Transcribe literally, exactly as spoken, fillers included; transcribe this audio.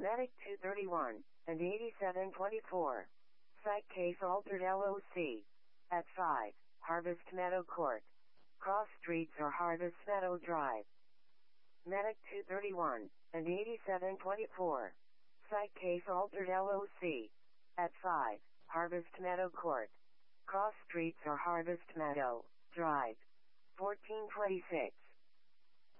Medic two thirty-one and eighty-seven twenty-four. Site case altered L O C. At five, Harvest Meadow Court. Cross Streets or Harvest Meadow Drive. Medic two thirty-one and eighty-seven twenty-four. Site case altered L O C. At five, Harvest Meadow Court. Cross Streets or Harvest Meadow Drive. fourteen twenty-six.